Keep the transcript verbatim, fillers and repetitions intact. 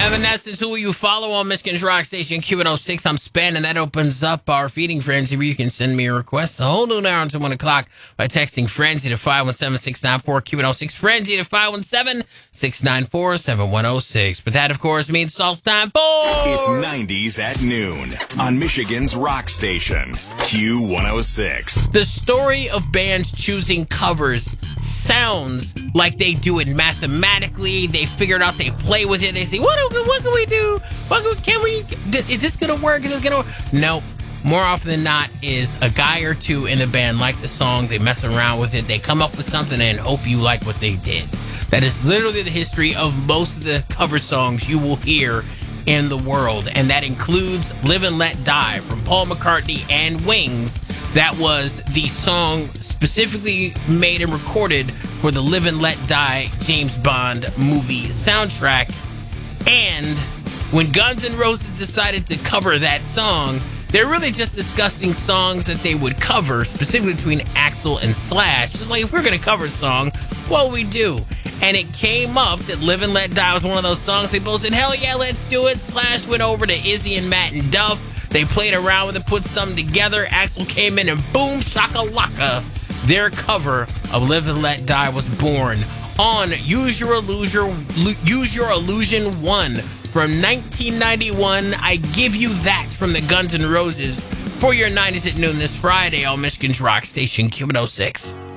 Evanescence, who will you follow on Michigan's Rock Station Q one oh six? I'm Span, and that opens up our feeding frenzy where you can send me a request a whole noon hour until one o'clock by texting Frenzy to five one seven, six nine four, Q one oh six. Frenzy to five one seven, six nine four, seven one oh six. But that, of course, means it's all time for... It's nineties at noon on Michigan's Rock Station Q one oh six. The story of bands choosing covers sounds like they do it mathematically. They figure it out. They play with it. They say, what, what can we do? What can we... Is this going to work? Is this going to work? No. More often than not is a guy or two in the band like the song. They mess around with it. They come up with something and hope you like what they did. That is literally the history of most of the cover songs you will hear in the world. And that includes Live and Let Die from Paul McCartney and Wings. That was the song specifically made and recorded for the Live and Let Die James Bond movie soundtrack. And when Guns N' Roses decided to cover that song, they're really just discussing songs that they would cover, specifically between Axl and Slash. Just like, if we're going to cover a song, what would we do? And it came up that Live and Let Die was one of those songs. They both said, hell yeah, let's do it. Slash went over to Izzy and Matt and Duff. They played around with it, put something together. Axl came in and boom, shakalaka. Their cover of Live and Let Die was born on Use Your Illusion, Use Your Illusion one from nineteen ninety-one. I Give You That from the Guns N' Roses for your nineties at noon this Friday on Michigan's Rock Station Q one oh six.